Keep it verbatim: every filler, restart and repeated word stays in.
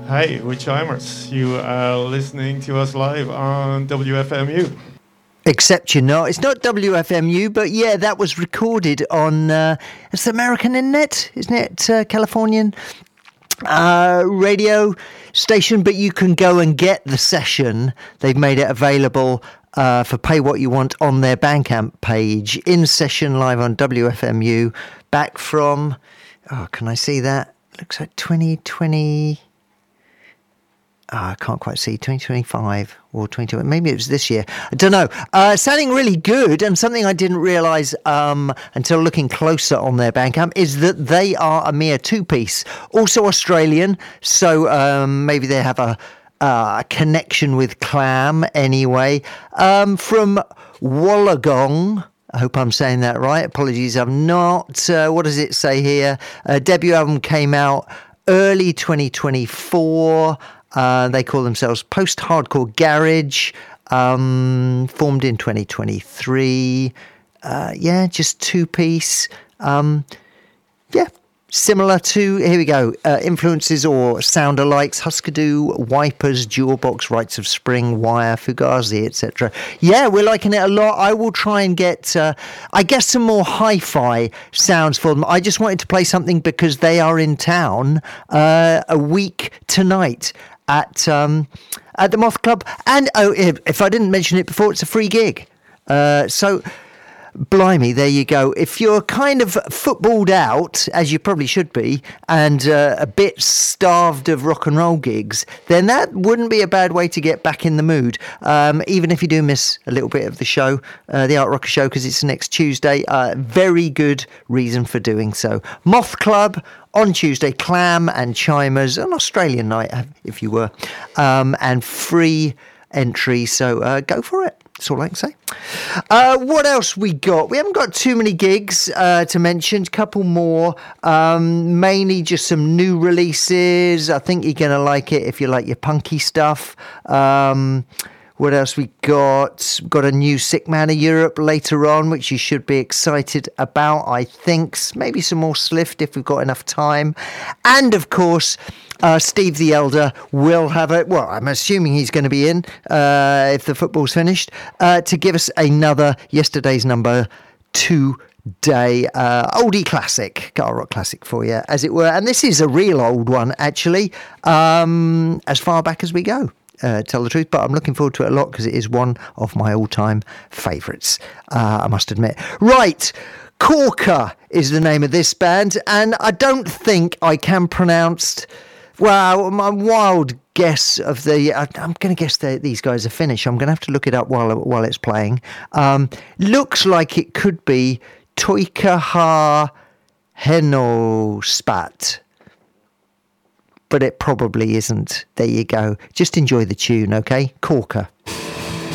Hey, we're Chimers. You are listening to us live on W F M U. Except you're not. It's not W F M U, but yeah, that was recorded on, uh, it's American Internet, isn't it? Uh, Californian uh, radio station, but you can go and get the session. They've made it available uh, for Pay What You Want on their Bandcamp page, in session live on W F M U, back from, oh, can I see that? Looks like twenty twenty. Oh, I can't quite see, twenty twenty-five or twenty twenty, maybe it was this year. I don't know. Uh, sounding really good, and something I didn't realise um, until looking closer on their Bandcamp is that they are a mere two-piece, also Australian, so um, maybe they have a, uh, connection with Clam anyway. Um, from Wollongong, I hope I'm saying that right. Apologies, I'm not. Uh, what does it say here? Uh, debut album came out early twenty twenty-four. Uh, they call themselves Post-Hardcore Garage, um, formed in twenty twenty-three. Uh, yeah, just two-piece. Um, yeah, similar to, here we go, uh, influences or sound-alikes, Husker Du, Wipers, Jewelbox, Rites of Spring, Wire, Fugazi, et cetera. Yeah, we're liking it a lot. I will try and get, uh, I guess, some more hi-fi sounds for them. I just wanted to play something because they are in town uh, a week tonight at um, at the Moth Club. And oh, if, if I didn't mention it before, it's a free gig. Uh, so, blimey, there you go. If you're kind of footballed out, as you probably should be, and uh, a bit starved of rock and roll gigs, then that wouldn't be a bad way to get back in the mood. Um, even if you do miss a little bit of the show, uh, the Art Rocker show, because it's next Tuesday, uh, very good reason for doing so. Moth Club on Tuesday, Clam and Chimers, an Australian night, if you were, um, and free entry, so uh, go for it. That's all I can say. Uh, what else we got? We haven't got too many gigs uh, to mention. A couple more. Um, mainly just some new releases. I think you're going to like it if you like your punky stuff. Um, what else we got? Got a new Sick Man of Europe later on, which you should be excited about, I think. Maybe some more Slift if we've got enough time. And, of course, Uh, Steve the Elder will have it. Well, I'm assuming he's going to be in uh, if the football's finished uh, to give us another yesterday's number today. Uh, oldie classic, car rock classic for you, as it were. And this is a real old one, actually, um, as far back as we go. Uh, tell the truth, but I'm looking forward to it a lot because it is one of my all-time favourites, uh, I must admit. Right, Corker is the name of this band, and I don't think I can pronounce. Well, my wild guess of the, I, I'm going to guess that these guys are Finnish. I'm going to have to look it up while while it's playing. Um, looks like it could be Toikaha Henospat, but it probably isn't. There you go. Just enjoy the tune, okay? Corker.